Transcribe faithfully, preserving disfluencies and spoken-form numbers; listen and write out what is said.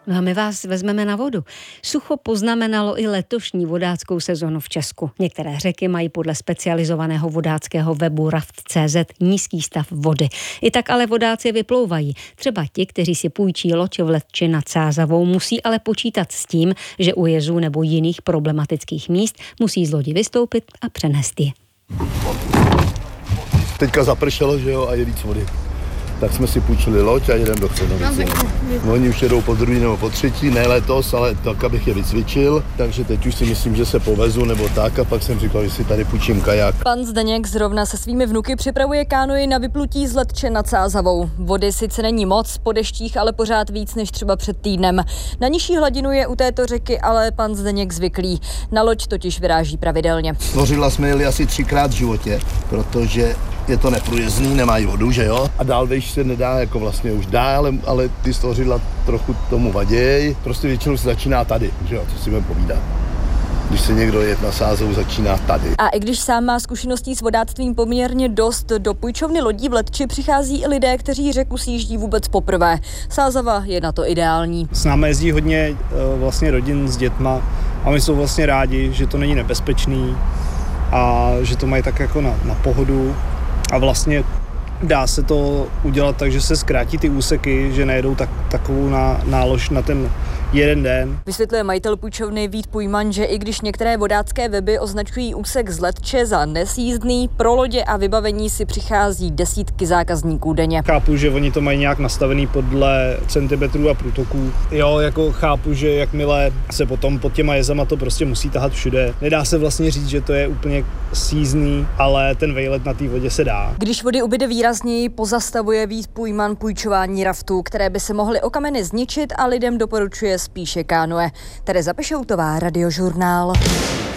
No a my vás vezmeme na vodu. Sucho poznamenalo i letošní vodáckou sezonu v Česku. Některé řeky mají podle specializovaného vodáckého webu raft tečka cé zet nízký stav vody. I tak ale vodáci vyplouvají. Třeba ti, kteří si půjčí loď v Letči nad Sázavou, musí ale počítat s tím, že u jezů nebo jiných problematických míst musí z lodi vystoupit a přenést je. Teďka zapršelo, že jo, a je víc vody. Tak jsme si půjčili loď a jedeme do Křenovic. Oni už jedou po druhý nebo po třetí, ne letos, ale tak, abych je vycvičil. Takže teď už si myslím, že se povezu nebo tak, a pak jsem říkal, že si tady půjčím kaják. Pan Zdeněk zrovna se svými vnuky připravuje kánoji na vyplutí z Letče nad Sázavou. Vody sice není moc, po deštích ale pořád víc než třeba před týdnem. Na nižší hladinu je u této řeky ale pan Zdeněk zvyklý. Na loď totiž vyráží pravidelně. Nořidla jsme jeli asi třikrát v životě, protože je to neprůjezdný, nemají vodu, že jo? A dál vejš se nedá, jako vlastně už dá, ale, ale ty stvořidla trochu tomu vaděj. Prostě většinou se začíná tady, že jo, co si budeme povídat. Když se někdo jet na Sázavu, začíná tady. A i když sám má zkušeností s vodáctvím poměrně dost, do půjčovny lodí v Letči přichází i lidé, kteří řeku sjíždí vůbec poprvé. Sázava je na to ideální. S námi jezdí hodně vlastně rodin s dětma a my jsou vlastně rádi, že to není nebezpečný a že to mají tak jako na, na pohodu. A vlastně dá se to udělat tak, že se zkrátí ty úseky, že nejedou tak, takovou ná, nálož na ten jeden den. Vysvětluje majitel půjčovny Vít Pujman, že i když některé vodácké weby označují úsek z Letče za nesjízdný, pro lodě a vybavení si přichází desítky zákazníků denně. Chápu, že oni to mají nějak nastavený podle centimetrů a průtoků. Jo, jako chápu, že jakmile se potom pod těma jezama to prostě musí tahat všude. Nedá se vlastně říct, že to je úplně sízdný, ale ten vejlet na té vodě se dá. Když vody ubyde výrazněji, pozastavuje Vít Pujman půjčování raftů, které by se mohly o kameny zničit, a lidem doporučuje spíše kánoe. Tereza Pešoutová, Radiožurnál.